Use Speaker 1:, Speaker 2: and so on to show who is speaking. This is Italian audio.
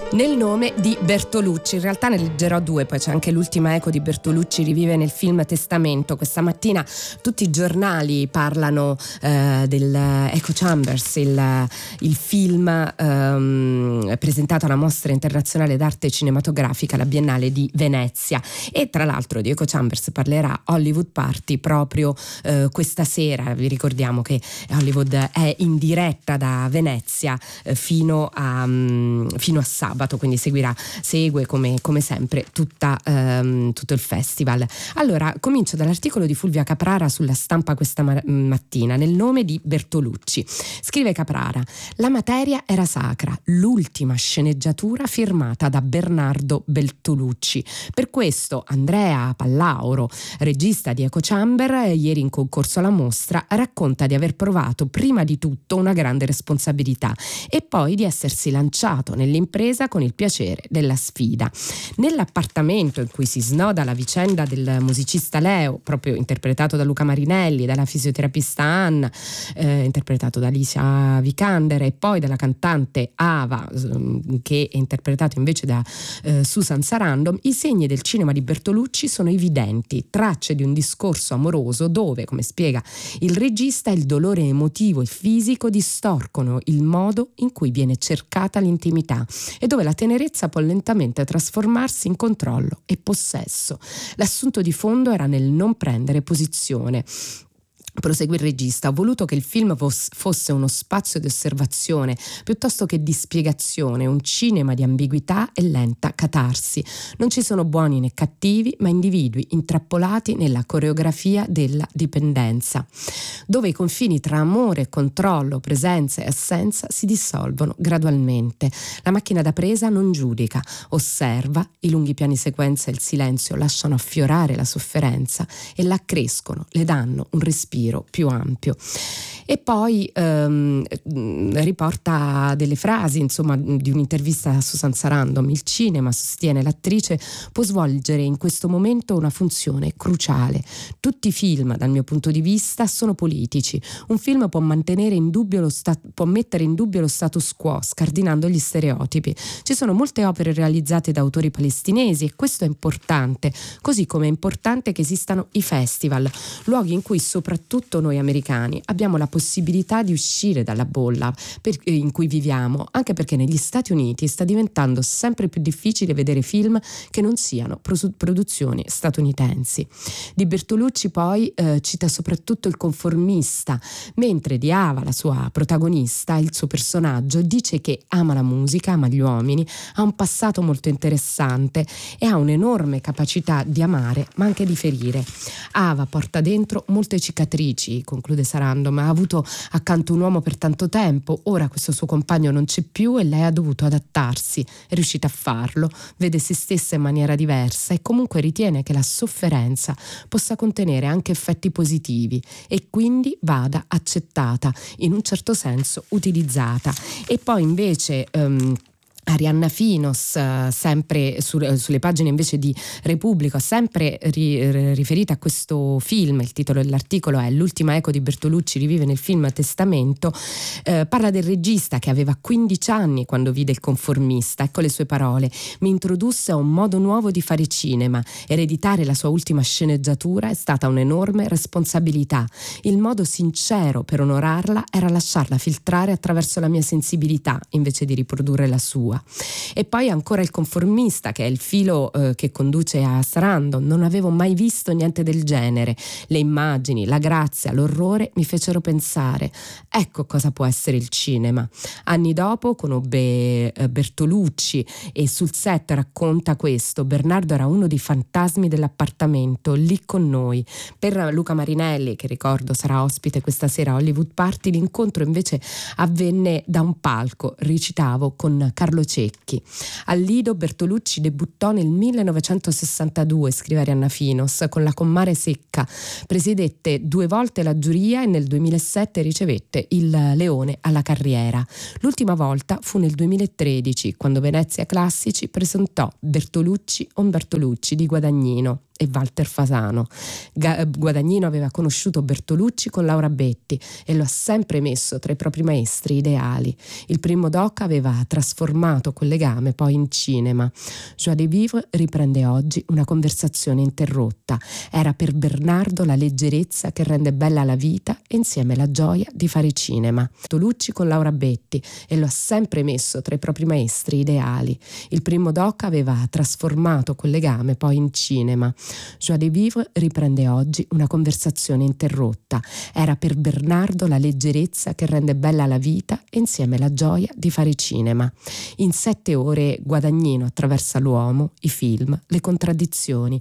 Speaker 1: Nel nome di Bertolucci. In realtà ne leggerò due, poi c'è anche l'ultima eco di Bertolucci, rivive nel film Testamento. Questa mattina tutti i giornali parlano del Echo Chambers, il film presentato alla Mostra Internazionale d'Arte Cinematografica, la Biennale di Venezia. E tra l'altro di Echo Chambers parlerà Hollywood Party proprio questa sera. Vi ricordiamo che Hollywood è in diretta da Venezia fino a sabato, quindi segue come sempre tutto il festival. Allora, comincio dall'articolo di Fulvia Caprara sulla Stampa questa mattina, nel nome di Bertolucci. Scrive Caprara: la materia era sacra, l'ultima sceneggiatura firmata da Bernardo Bertolucci. Per questo Andrea Pallauro, regista di Echo Chamber, ieri in concorso alla mostra, racconta di aver provato prima di tutto una grande responsabilità e poi di essersi lanciato nell'impresa con il piacere della sfida. Nell'appartamento in cui si snoda la vicenda del musicista Leo, proprio interpretato da Luca Marinelli, dalla fisioterapista Anna, interpretato da Alicia Vikander, e poi dalla cantante Ava, che è interpretato invece da Susan Sarandon, i segni del cinema di Bertolucci sono evidenti, tracce di un discorso amoroso dove, come spiega il regista, il dolore emotivo e fisico distorcono il modo in cui viene cercata l'intimità e dove la tenerezza può lentamente trasformarsi in controllo e possesso. L'assunto di fondo era nel non prendere posizione. Prosegue il regista: ho voluto che il film fosse uno spazio di osservazione piuttosto che di spiegazione, un cinema di ambiguità e lenta catarsi. Non ci sono buoni né cattivi, ma individui intrappolati nella coreografia della dipendenza, dove i confini tra amore e controllo, presenza e assenza si dissolvono gradualmente. La macchina da presa non giudica, osserva, i lunghi piani sequenza e il silenzio lasciano affiorare la sofferenza e la accrescono, le danno un respiro più ampio. E poi riporta delle frasi, insomma, di un'intervista a Susan Sarandon: il cinema, sostiene l'attrice, può svolgere in questo momento una funzione cruciale. Tutti i film, dal mio punto di vista, sono politici. Un film può mettere in dubbio lo status quo, scardinando gli stereotipi. Ci sono molte opere realizzate da autori palestinesi e questo è importante, così come è importante che esistano i festival, luoghi in cui soprattutto noi americani abbiamo la possibilità di uscire dalla bolla in cui viviamo, anche perché negli Stati Uniti sta diventando sempre più difficile vedere film che non siano produzioni statunitensi. Di Bertolucci poi cita soprattutto Il conformista, mentre di Ava, la sua protagonista, il suo personaggio, dice che ama la musica, ama gli uomini, ha un passato molto interessante e ha un'enorme capacità di amare ma anche di ferire. Ava porta dentro molte cicatrici, conclude Sarandon, ma ha avuto accanto un uomo per tanto tempo, ora questo suo compagno non c'è più e lei ha dovuto adattarsi, è riuscita a farlo, vede se stessa in maniera diversa e comunque ritiene che la sofferenza possa contenere anche effetti positivi e quindi vada accettata, in un certo senso utilizzata. E poi invece Arianna Finos, sempre sulle pagine invece di Repubblica, sempre riferita a questo film, il titolo dell'articolo è L'ultima eco di Bertolucci rivive nel film Testamento, parla del regista che aveva 15 anni quando vide Il conformista. Ecco le sue parole: mi introdusse a un modo nuovo di fare cinema, ereditare la sua ultima sceneggiatura è stata un'enorme responsabilità, il modo sincero per onorarla era lasciarla filtrare attraverso la mia sensibilità invece di riprodurre la sua. E poi ancora Il conformista, che è il filo che conduce a Sarandon: non avevo mai visto niente del genere, le immagini, la grazia, l'orrore mi fecero pensare, ecco cosa può essere il cinema. Anni dopo conobbe Bertolucci e sul set racconta questo: Bernardo era uno dei fantasmi dell'appartamento lì con noi. Per Luca Marinelli, che ricordo sarà ospite questa sera a Hollywood Party, l'incontro invece avvenne da un palco, recitavo con Carlo Cecchi. Al Lido Bertolucci debuttò nel 1962, scrive Arianna Finos, con La Comare Secca. Presiedette 2 volte la giuria e nel 2007 ricevette il Leone alla carriera. L'ultima volta fu nel 2013, quando Venezia Classici presentò Bertolucci on Bertolucci di Guadagnino. e Walter Fasano. Guadagnino aveva conosciuto Bertolucci con Laura Betti e lo ha sempre messo tra i propri maestri ideali. Il primo doc aveva trasformato quel legame poi in cinema. Joie de vivre riprende oggi una conversazione interrotta. Era per Bernardo la leggerezza che rende bella la vita e insieme la gioia di fare cinema. Bertolucci con Laura Betti e lo ha sempre messo tra i propri maestri ideali. Il primo doc aveva trasformato quel legame poi in cinema. Joie de vivre riprende oggi una conversazione interrotta. Era per Bernardo la leggerezza che rende bella la vita e insieme la gioia di fare cinema. In 7 ore Guadagnino attraversa l'uomo, i film, le contraddizioni,